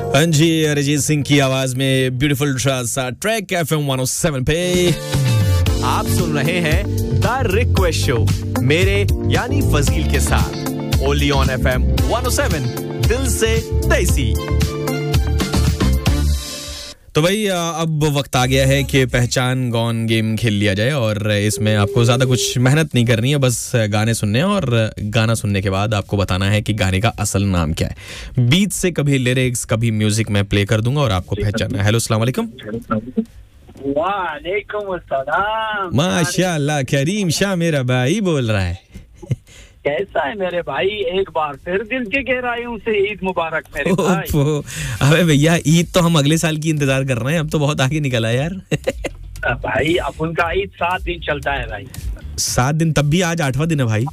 हाँ जी, अरिजीत सिंह की आवाज में ब्यूटीफुल सा ट्रैक FM 107 पे आप सुन रहे हैं द रिक्वेस्ट शो मेरे यानी फजील के साथ ओनली ऑन FM 107 दिल से देसी। तो भाई अब वक्त आ गया है कि पहचान गॉन गेम खेल लिया जाए और इसमें आपको ज़्यादा कुछ मेहनत नहीं करनी है, बस गाने सुनने हैं और गाना सुनने के बाद आपको बताना है कि गाने का असल नाम क्या है। बीट से कभी लिरिक्स कभी म्यूजिक मैं प्ले कर दूंगा और आपको पहचानना है। हेलो अस्सलाम वालेकुम। वालेकुम अस्सलाम। माशाल्लाह, करीम शाह मेरा भाई बोल रहा है। कैसा है मेरे भाई? एक बार फिर दिल के गहराइयों से ईद मुबारक मेरे भाई। अबे भैया, ईद तो हम अगले साल की इंतजार कर रहे हैं, अब तो बहुत आगे निकला यार। भाई अब उनका ईद 7 दिन चलता है भाई। 7 दिन? तब भी आज 8वां दिन है भाई।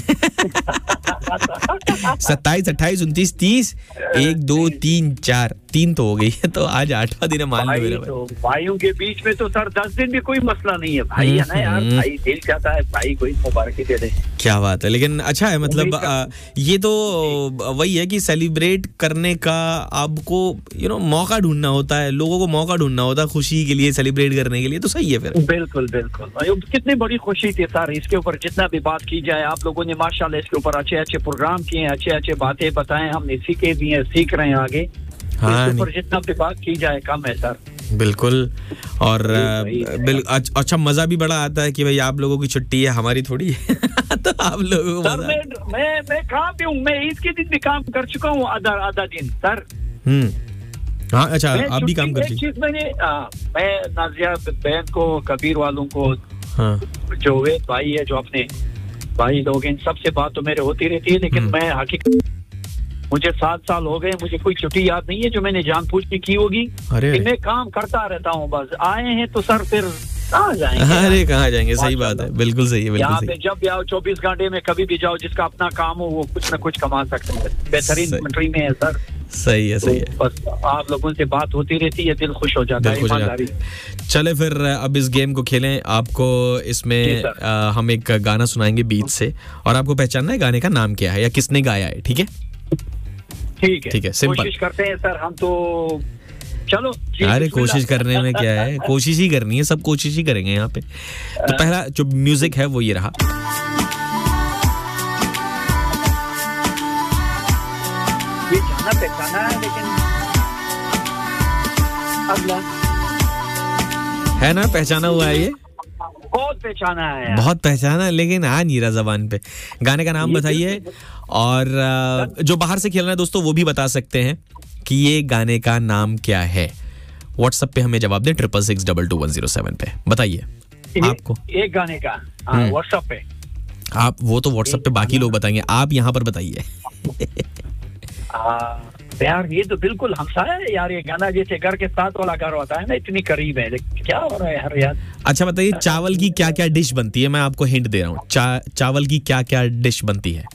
27, 28, 29, 30, 1, 2, 3, 4, 3 तो हो गई है, तो आज 8वां दिन है, मान लो मेरा भाई। तो भाइयों के बीच में तो सर 10 दिन भी कोई मसला नहीं है भाई, है ना यार। भाई दिल चाहता है भाई कोई मुबारक दे दे। क्या बात है, लेकिन अच्छा है, मतलब ये तो वही है कि सेलिब्रेट करने का आपको मौका ढूंढना होता है, लोगों को मौका ढूंढना होता है खुशी के लिए, सेलिब्रेट करने के लिए, तो सही है फिर। बिल्कुल बिल्कुल, कितनी बड़ी खुशी थी सर। इसके ऊपर जितना भी बात की जाए, आप लोगों ने माशाल्लाह इसके ऊपर अच्छे अच्छे प्रोग्राम किए, अच्छे अच्छे बातें बताएं, हमने सीखे भी हैं, सीख रहे हैं आगे। हाँ, इसके ऊपर जितना भी बात की जाए कम है सर। बिल्कुल। और अच्छा मजा भी बड़ा आता है कि भाई आप लोगों की छुट्टी है, हमारी थोड़ी है। तो आप लोगों को मजा। मैं कहाँ पे हूँ? मैं ईद के दिन भी काम कर चुका हूँ, आधा दिन सर। हाँ अच्छा, आप भी काम करती हैं? चीज मैं नाजिया बहन को, कबीर वालों को, हाँ, जो वे भाई है, जो अपने भाई लोग, इन सबसे बात तो मेरे होती रहती है, लेकिन मैं हकीकत मुझे 7 साल हो गए, मुझे कोई छुट्टी याद नहीं है जो मैंने जानबूझ के की होगी। मैं काम करता रहता हूँ, बस आए हैं तो सर फिर कहाँ जाएंगे? अरे कहाँ जाएंगे, सही बात है, बिल्कुल सही है। यहाँ पे जब भी आओ 24 घंटे में कभी भी जाओ, जिसका अपना काम हो वो कुछ न कुछ कमा सकते हैं। बेहतरीन कंट्री में है सर। सही है, सही है। बस आप लोगों से बात होती रहती है, दिल खुश हो जाता है। चले फिर अब इस गेम को खेलें। आपको इसमें हम एक गाना सुनाएंगे बीच से और आपको पहचानना है गाने का नाम क्या है या किसने गाया है। ठीक है? ठीक है, सिंपल। कोशिश करते हैं सर हम तो। चलो। अरे कोशिश करने में क्या है, कोशिश ही करनी है, सब कोशिश ही करेंगे यहाँ पे। तो पहला जो म्यूजिक है वो ये रहा। ये जाना पहचाना है, लेकिन अगला है ना, पहचाना हुआ है, ये बहुत पहचाना है, बहुत पहचाना, लेकिन आ नहीं रहा जबान पे। गाने का नाम बताइए, और जो बाहर से खेल रहे हैं दोस्तों वो भी बता सकते हैं कि ये गाने का नाम क्या है। व्हाट्सएप पे हमें जवाब दें 66622107 पे। बताइए आपको एक गाने का व्हाट्सएप पे। आप वो तो व्हाट्सएप पे बाकी लोग बताएंगे, आप यहाँ पर बताइए। यार ये तो बिल्कुल हमसाया है यार, ये गाना जैसे घर के साथ वाला घर होता है ना, इतनी करीब है, क्या हो रहा है यार। अच्छा बताइए, चावल की क्या क्या डिश बनती है? मैं आपको हिंट दे रहा हूँ, चावल की क्या क्या डिश बनती है?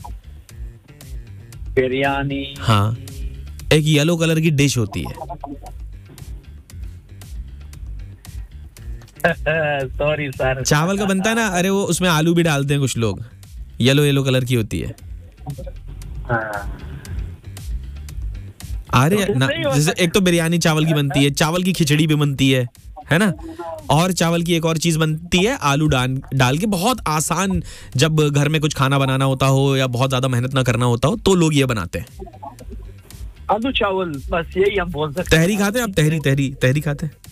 बिरयानी। हाँ, एक येलो कलर की डिश होती है। Sorry sir. चावल का बनता है ना, अरे वो उसमें आलू भी डालते हैं कुछ लोग, येलो कलर की होती है। अरे ना, जैसे एक तो बिरयानी चावल की बनती है, चावल की खिचड़ी भी बनती है ना, और चावल की एक और चीज बनती है आलू डाल के। बहुत आसान, जब घर में कुछ खाना बनाना होता हो या बहुत ज्यादा मेहनत ना करना होता हो तो लोग ये बनाते हैं, आलू चावल। बस यही हम बोल सकते हैं। तहरी खाते हैं आप? तहरी खाते हैं?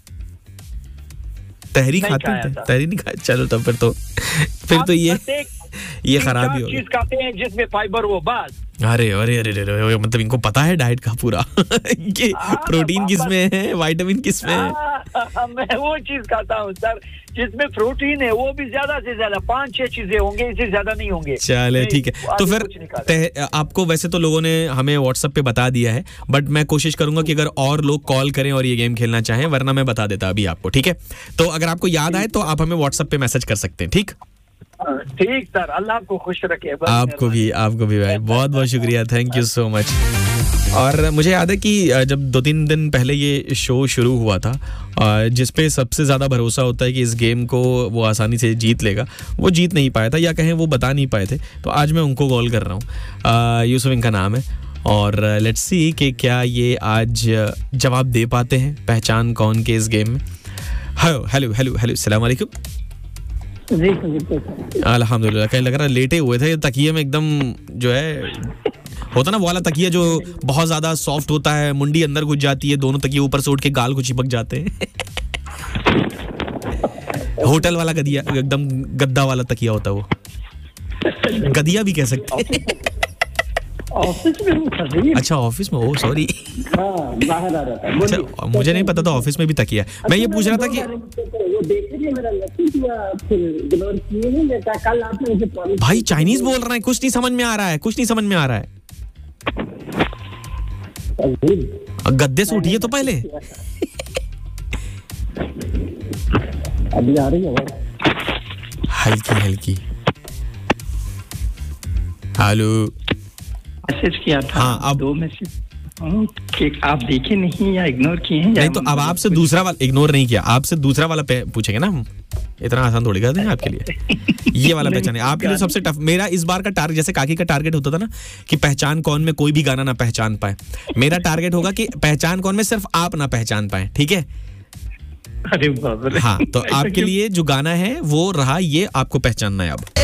तहरी खाते हैं? तहरी नहीं खाते? चलो तो फिर तो ये खराब ही हो गया। चीज खाते हैं जिसमें फाइबर हो, बस। अरे मतलब इनको पता है डाइट का पूरा कि प्रोटीन किसमें है, विटामिन किसमें है। मैं वो चीज खाता हूँ सर जिसमें प्रोटीन है, वो भी ज्यादा से ज्यादा 5-6 चीजें होंगे, इससे ज्यादा नहीं होंगे। चले ठीक है, तो फिर आपको वैसे तो लोगों ने हमें व्हाट्सएप पे बता दिया है, बट मैं कोशिश करूंगा कि अगर और लोग कॉल करें और ये गेम खेलना चाहें, वरना मैं बता देता अभी आपको। ठीक है, तो अगर आपको याद आए तो आप हमें व्हाट्सएप पे मैसेज कर सकते हैं। ठीक सर, अल्लाह आपको खुश रखे। आपको भी भाई, बहुत बहुत शुक्रिया, थैंक यू सो मच। और मुझे याद है कि जब 2-3 दिन पहले ये शो शुरू हुआ था, जिसपे सबसे ज़्यादा भरोसा होता है कि इस गेम को वो आसानी से जीत लेगा, वो जीत नहीं पाया था, या कहें वो बता नहीं पाए थे, तो आज मैं उनको कॉल कर रहा हूँ। यूसुफ इनका नाम है, और लेट्स सी कि क्या ये आज जवाब दे पाते हैं पहचान कौन के इस गेम में। हेलो हेलो हेलो हेलो, अस्सलाम वालेकुम। अल्हम्दुलिल्लाह। कहीं लग रहा है लेटे हुए थे तकिए में एकदम, जो है होता ना वो वाला तकिया जो बहुत ज्यादा सॉफ्ट होता है, मुंडी अंदर घुस जाती है, दोनों तकिए ऊपर से उठ के गाल को चिपक जाते हैं। होटल वाला गदिया, एकदम गद्दा वाला तकिया होता है वो, गदिया भी कह सकते हैं। ऑफिस में। अच्छा ऑफिस में, ओह सॉरी। बाहर आ रहा था। अच्छा मुझे नहीं पता था ऑफिस में भी तकिया है। मैं ये पूछ रहा था कि भाई चाइनीज बोल रहे हैं, कुछ नहीं समझ में आ रहा है, कुछ नहीं समझ में आ रहा है। गद्दे से उठिए तो पहले। अभी आ रही है हल्की हल्की। हेलो, मैसेज किया था। हाँ, अब 2 मैसेज कि आप देखे नहीं या इग्नोर किए हैं। नहीं तो अब आपसे दूसरा वाला इग्नोर नहीं किया, आपसे दूसरा वाला पूछेंगे ना हम। इतना आसान थोड़ी कर देंगे आपके लिए। ये वाला पहचाने आपके लिए सबसे टफ। मेरा इस बार का टारगेट, जैसे काकी का टारगेट होता था ना कि पहचान कौन में कोई भी गाना ना पहचान पाए, मेरा टारगेट होगा कि पहचान कौन में सिर्फ आप ना पहचान पाए, ठीक है? अरे बाप रे। हाँ, तो आपके लिए जो गाना है वो रहा, ये आपको पहचानना है अब।